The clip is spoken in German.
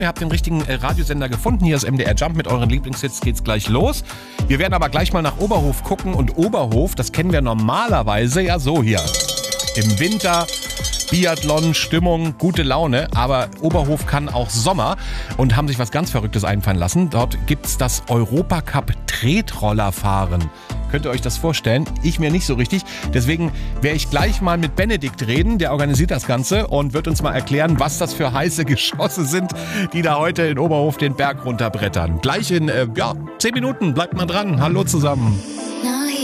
Ihr habt den richtigen Radiosender gefunden. Hier ist MDR Jump. Mit euren Lieblingshits geht's gleich los. Wir werden aber gleich mal nach Oberhof gucken. Und Oberhof, das kennen wir normalerweise ja so hier. Im Winter, Biathlon, Stimmung, gute Laune. Aber Oberhof kann auch Sommer und haben sich was ganz Verrücktes einfallen lassen. Dort gibt's das Europacup-Tretrollerfahren. Könnt ihr euch das vorstellen? Ich mir nicht so richtig. Deswegen werde ich gleich mal mit Benedikt reden. Der organisiert das Ganze und wird uns mal erklären, was das für heiße Geschosse sind, die da heute in Oberhof den Berg runterbrettern. Gleich in 10 Minuten. Bleibt mal dran. Hallo zusammen.